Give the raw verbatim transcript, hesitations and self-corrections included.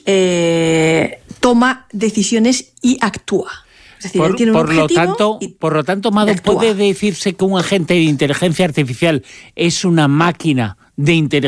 eh, toma decisiones y actúa. Es decir, por, él tiene un por lo objetivo tanto, y, por lo tanto, Mado, ¿puede decirse que un agente de inteligencia artificial es una máquina de inteligencia